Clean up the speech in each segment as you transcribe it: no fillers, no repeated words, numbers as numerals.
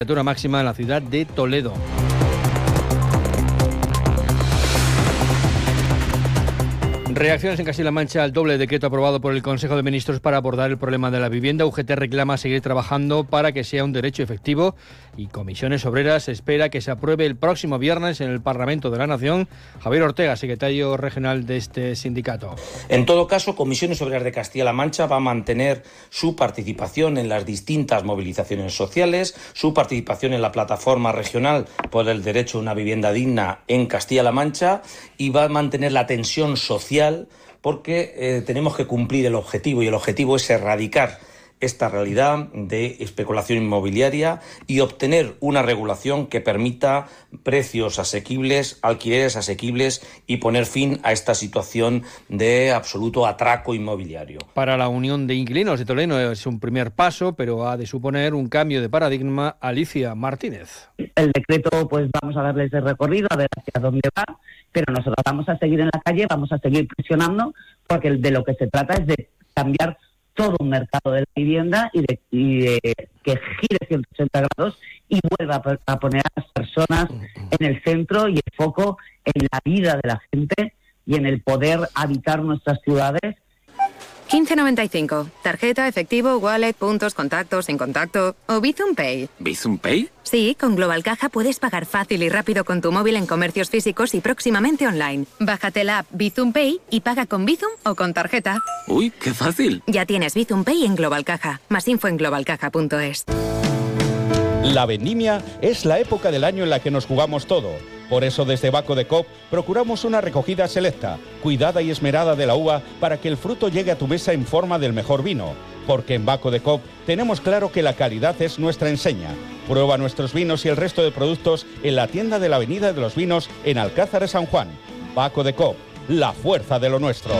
Temperatura máxima en la ciudad de Toledo. Reacciones en Castilla-La Mancha al doble decreto aprobado por el Consejo de Ministros para abordar el problema de la vivienda. UGT reclama seguir trabajando para que sea un derecho efectivo y Comisiones Obreras espera que se apruebe el próximo viernes en el Parlamento de la Nación. Javier Ortega, secretario regional de este sindicato. En todo caso, Comisiones Obreras de Castilla-La Mancha va a mantener su participación en las distintas movilizaciones sociales, su participación en la plataforma regional por el derecho a una vivienda digna en Castilla-La Mancha y va a mantener la tensión social porque tenemos que cumplir el objetivo y el objetivo es erradicar esta realidad de especulación inmobiliaria y obtener una regulación que permita precios asequibles, alquileres asequibles y poner fin a esta situación de absoluto atraco inmobiliario. Para la Unión de Inquilinos de Toledo es un primer paso, pero ha de suponer un cambio de paradigma. Alicia Martínez. El decreto, pues vamos a darles el recorrido, a ver hacia dónde va, pero nosotros vamos a seguir en la calle, vamos a seguir presionando, porque de lo que se trata es de cambiar todo un mercado de la vivienda y de que gire 180 grados y vuelva a poner a las personas en el centro y el foco en la vida de la gente y en el poder habitar nuestras ciudades. 15.95. Tarjeta, efectivo, wallet, puntos, contactos, sin contacto o Bizum Pay. ¿Bizum Pay? Sí, con Global Caja puedes pagar fácil y rápido con tu móvil en comercios físicos y próximamente online. Bájate la app Bizum Pay y paga con Bizum o con tarjeta. ¡Uy, qué fácil! Ya tienes Bizum Pay en Global Caja. Más info en globalcaja.es. La vendimia es la época del año en la que nos jugamos todo. Por eso desde Baco de Coop procuramos una recogida selecta, cuidada y esmerada de la uva para que el fruto llegue a tu mesa en forma del mejor vino. Porque en Baco de Coop tenemos claro que la calidad es nuestra enseña. Prueba nuestros vinos y el resto de productos en la tienda de la Avenida de los Vinos en Alcázar de San Juan. Baco de Coop, la fuerza de lo nuestro.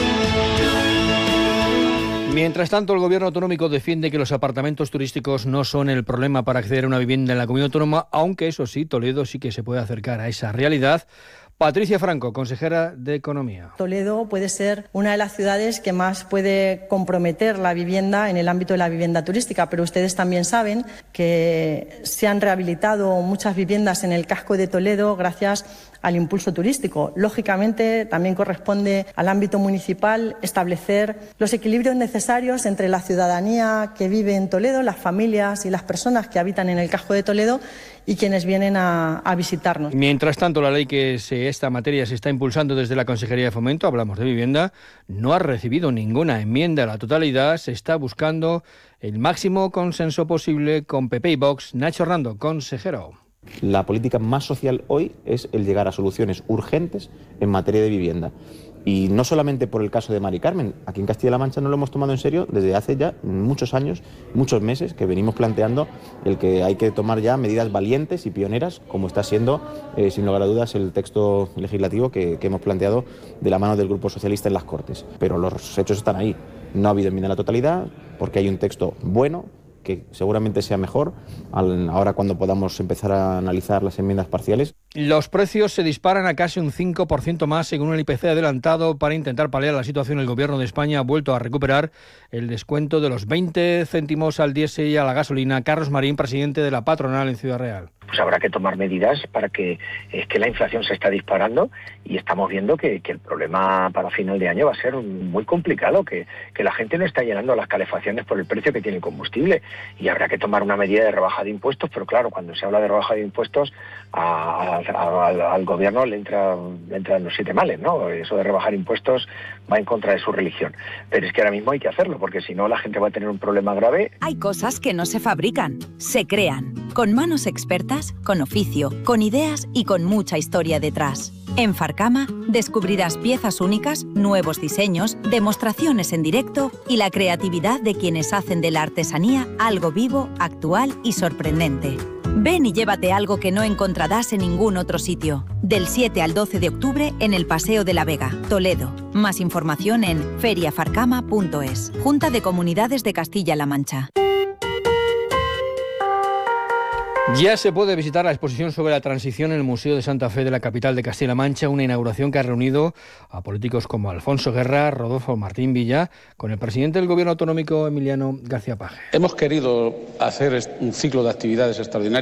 Mientras tanto, el Gobierno autonómico defiende que los apartamentos turísticos no son el problema para acceder a una vivienda en la comunidad autónoma, aunque eso sí, Toledo sí que se puede acercar a esa realidad. Patricia Franco, consejera de Economía. Toledo puede ser una de las ciudades que más puede comprometer la vivienda en el ámbito de la vivienda turística, pero ustedes también saben que se han rehabilitado muchas viviendas en el casco de Toledo gracias al impulso turístico. Lógicamente, también corresponde al ámbito municipal establecer los equilibrios necesarios entre la ciudadanía que vive en Toledo, las familias y las personas que habitan en el casco de Toledo y quienes vienen a visitarnos. Mientras tanto, la ley que esta materia se está impulsando desde la Consejería de Fomento, hablamos de vivienda, no ha recibido ninguna enmienda a la totalidad. Se está buscando el máximo consenso posible con PP y Vox. Nacho Hernando, consejero. La política más social hoy es el llegar a soluciones urgentes en materia de vivienda. Y no solamente por el caso de Mari Carmen, aquí en Castilla-La Mancha no lo hemos tomado en serio desde hace ya muchos años, muchos meses, que venimos planteando el que hay que tomar ya medidas valientes y pioneras, como está siendo, sin lugar a dudas, el texto legislativo que hemos planteado de la mano del Grupo Socialista en las Cortes. Pero los hechos están ahí. No ha habido enmienda a la totalidad, porque hay un texto bueno, que seguramente sea mejor ahora cuando podamos empezar a analizar las enmiendas parciales. Los precios se disparan a casi un 5% más según el IPC adelantado. Para intentar paliar la situación, el Gobierno de España ha vuelto a recuperar el descuento de los 20 céntimos al diésel y a la gasolina. Carlos Marín, presidente de la patronal en Ciudad Real. Pues habrá que tomar medidas para que es que la inflación se está disparando y estamos viendo que el problema para final de año va a ser muy complicado, que la gente no está llenando las calefacciones por el precio que tiene el combustible y habrá que tomar una medida de rebaja de impuestos, pero claro, cuando se habla de rebaja de impuestos al gobierno le entran los 7 males, ¿no? Eso de rebajar impuestos va en contra de su religión, pero es que ahora mismo hay que hacerlo porque si no la gente va a tener un problema grave. Hay cosas que no se fabrican, se crean, con manos expertas, con oficio, con ideas y con mucha historia detrás. En Farcama descubrirás piezas únicas, nuevos diseños, demostraciones en directo y la creatividad de quienes hacen de la artesanía algo vivo, actual y sorprendente. Ven y llévate algo que no encontrarás en ningún otro sitio. Del 7 al 12 de octubre en el Paseo de la Vega, Toledo. Más información en feriafarcama.es. Junta de Comunidades de Castilla-La Mancha. Ya se puede visitar la exposición sobre la transición en el Museo de Santa Fe de la capital de Castilla-La Mancha, una inauguración que ha reunido a políticos como Alfonso Guerra, Rodolfo Martín Villa, con el presidente del Gobierno autonómico, Emiliano García Paje. Hemos querido hacer un ciclo de actividades extraordinarias